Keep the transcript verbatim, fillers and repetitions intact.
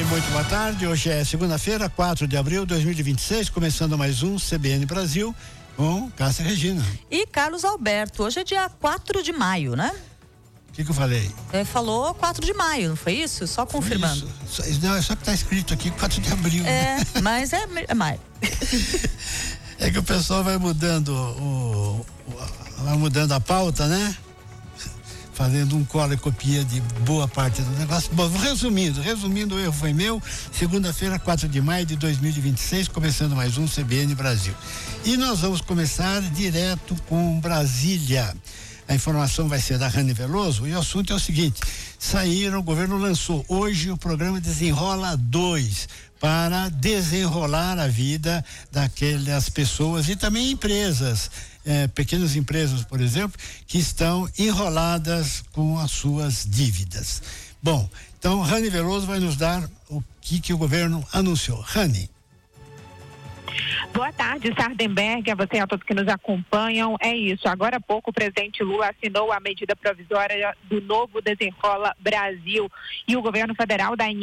muito boa tarde. Hoje é segunda-feira, quatro de abril de dois mil e vinte e seis, começando mais um C B N Brasil com Cássia Regina. E Carlos Alberto. Hoje é dia quatro de maio, né? O que, que eu falei? É, falou quatro de maio, não foi isso? Só confirmando. Isso. Não, é só que tá escrito aqui quatro de abril. É, né? Mas é, é maio. É que o pessoal vai mudando o, o, vai mudando a pauta, né? Fazendo um cola e copia de boa parte do negócio. Bom, resumindo, resumindo, o erro foi meu. Segunda-feira, quatro de maio de dois mil e vinte e seis, começando mais um C B N Brasil. E nós vamos começar direto com Brasília. A informação vai ser da Rani Veloso e o assunto é o seguinte: saíram, o governo lançou hoje o programa Desenrola dois para desenrolar a vida daquelas pessoas e também empresas, eh, pequenas empresas, por exemplo, que estão enroladas com as suas dívidas. Bom, então Rani Veloso vai nos dar o que que o governo anunciou. Rani. Boa tarde, Sardenberg, a você e a todos que nos acompanham. É isso, agora há pouco o presidente Lula assinou a medida provisória do novo Desenrola Brasil e o governo federal dá